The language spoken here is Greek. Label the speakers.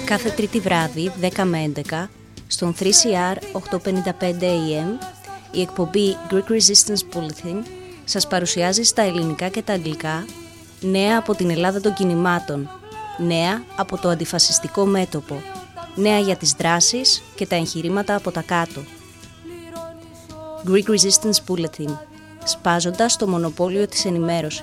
Speaker 1: Κάθε τρίτη βράδυ, 10 με 11, στον 3CR 855 AM, η εκπομπή Greek Resistance Bulletin σας παρουσιάζει στα ελληνικά και τα αγγλικά νέα από την Ελλάδα των κινημάτων, νέα από το αντιφασιστικό μέτωπο, νέα για τις δράσεις και τα εγχειρήματα από τα κάτω. Greek Resistance Bulletin, σπάζοντας το μονοπόλιο της ενημέρωσης.